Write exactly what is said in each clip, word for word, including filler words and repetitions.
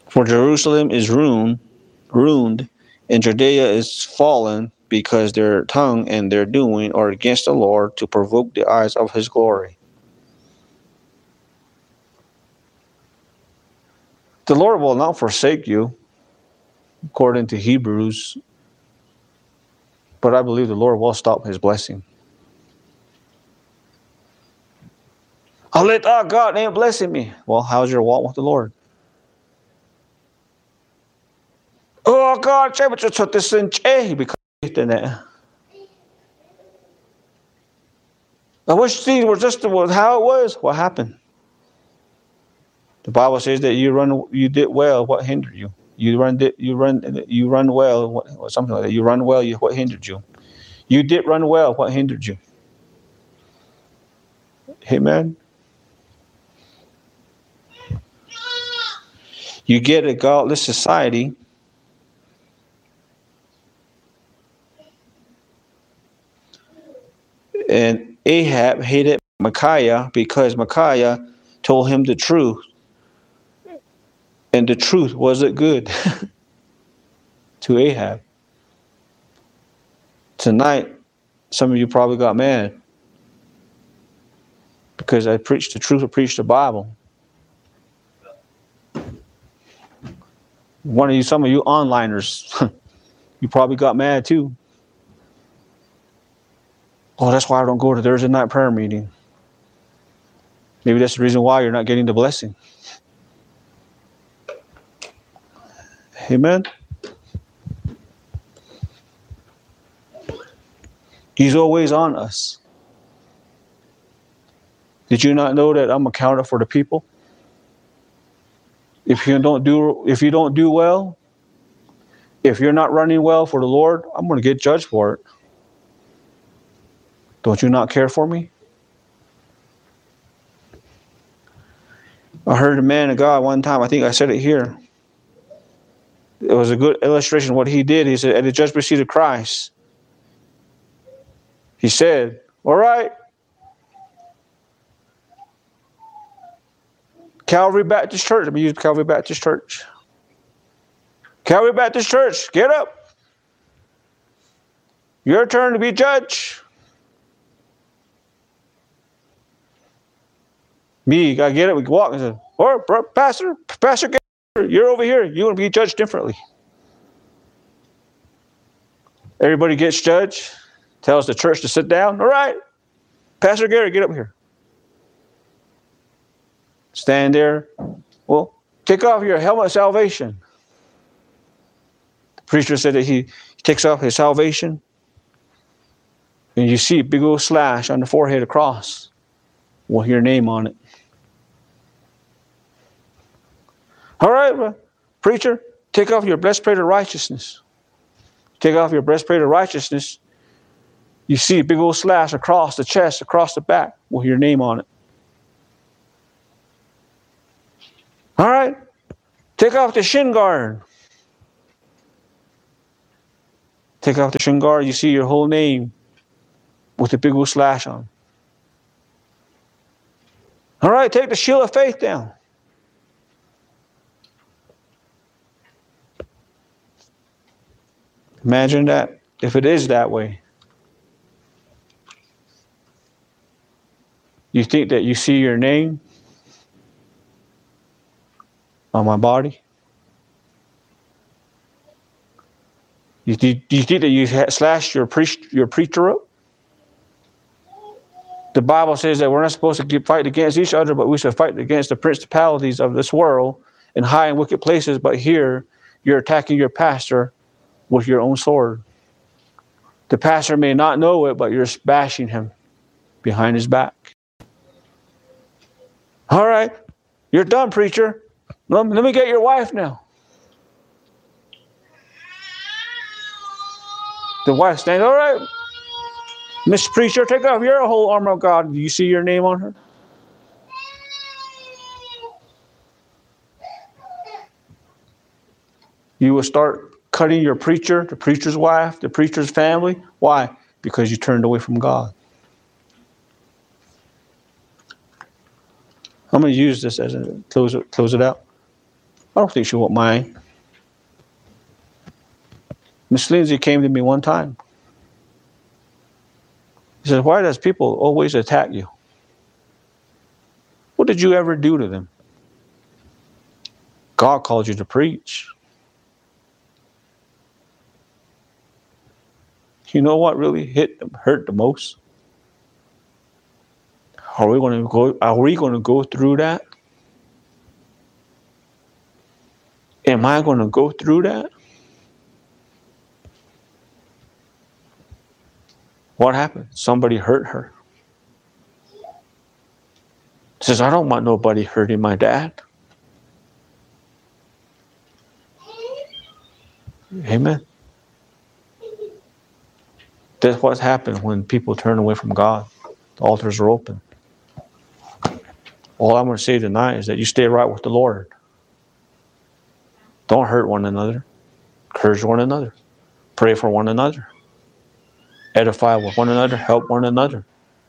For Jerusalem is ruined, ruined, and Judea is fallen, because their tongue and their doing are against the Lord, to provoke the eyes of his glory. The Lord will not forsake you, according to Hebrews, but I believe the Lord will stop his blessing. I'll let our God ain't blessing me. Well, how's your walk with the Lord? Oh God, because I wish things were just how it was. What happened? The Bible says that you run, you did well. What hindered you? You run, you run, you run well. What, something like that. You run well. You, what hindered you? You did run well. What hindered you? Amen. You get a godless society. And Ahab hated Micaiah because Micaiah told him the truth. And the truth wasn't good to Ahab. Tonight, some of you probably got mad because I preached the truth, I preached the Bible. One of you, some of you onliners, you probably got mad too. Oh, that's why I don't go to Thursday night prayer meeting. Maybe that's the reason why you're not getting the blessing. Amen. He's always on us. Did you not know that I'm accountable for the people? If you don't do, if you don't do well, if you're not running well for the Lord, I'm going to get judged for it. Don't you not care for me? I heard a man of God one time, I think I said it here. It was a good illustration of what he did. He said, at the judgment seat of Christ, he said, all right, Calvary Baptist Church. Let me use Calvary Baptist Church. Calvary Baptist Church, get up. Your turn to be judge. Me, I get it. We walk and say, or oh, Pastor, Pastor, you're over here. You're going to be judged differently. Everybody gets judged. Tells the church to sit down. All right, Pastor Gary, get up here. Stand there. Well, take off your helmet of salvation. The preacher said that he takes off his salvation, and you see a big old slash on the forehead, a cross with your name on it. All right, preacher, take off your breastplate of righteousness. Take off your breastplate of righteousness. You see a big old slash across the chest, across the back with your name on it. All right, take off the shin guard. Take off the shin guard, you see your whole name with a big old slash on. All right, take the shield of faith down. Imagine that, if it is that way. You think that you see your name on my body? You, do, do you think that you slashed your, priest, your preacher up? The Bible says that we're not supposed to fight against each other, but we should fight against the principalities of this world in high and wicked places. But here, you're attacking your pastor with your own sword. The pastor may not know it, but you're bashing him behind his back. All right, you're done, preacher. Let me, let me get your wife now. The wife stands, all right, Miss Preacher, take off your whole armor of God. Do you see your name on her? You will start cutting your preacher, the preacher's wife, the preacher's family. Why? Because you turned away from God. I'm going to use this as a close it, close it out. I don't think she won't mind. Miss Lindsay came to me one time. She said, why does people always attack you? What did you ever do to them? God called you to preach. You know what really hit them, hurt the most? Are we going to go? Are we going to go through that? Am I going to go through that? What happened? Somebody hurt her. Says, I don't want nobody hurting my dad. Amen. That's what happens when people turn away from God. The altars are open. All I'm going to say tonight is that you stay right with the Lord. Don't hurt one another. Encourage one another. Pray for one another. Edify with one another. Help one another.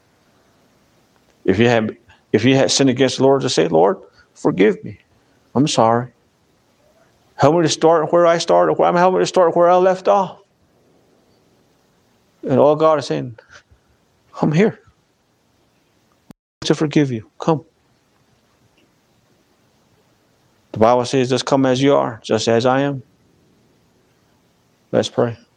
If you have, if you have sinned against the Lord, just say, Lord, forgive me. I'm sorry. Help me to start where I started. I'm helping me to start where I left off. And all God is saying, I'm here to forgive you. Come. The Bible says, just come as you are, just as I am. Let's pray.